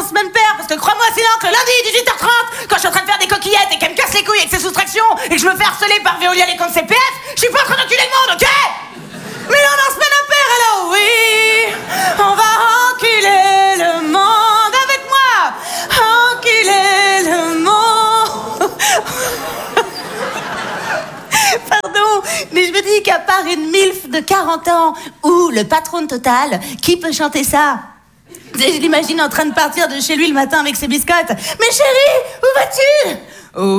en semaine paire, parce que crois-moi, sinon, que le lundi, 18h30, quand je suis en train de faire des coquillettes et qu'elle me casse les couilles avec ses soustractions et que je me fais harceler par Veolia les comptes CPF, je suis pas en train d'enculer le monde, ok? Mais là, on est en semaine impaire, alors oui, on va enculer le monde avec moi. Enculer le monde. Pardon, mais je me dis qu'à part une milf de 40 ans ou le patron de Total, qui peut chanter ça? Je l'imagine en train de partir de chez lui le matin avec ses biscottes. Mais chérie, où vas-tu?